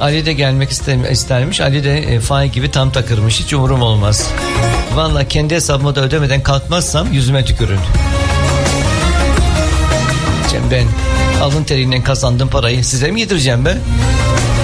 Ali de gelmek istermiş. Ali de fay gibi tam takırmış. Hiç umurum olmaz. Vallahi kendi hesabıma da ödemeden kalkmazsam yüzüme tükürün. Ben alın teriyle kazandığım parayı size mi yedireceğim be?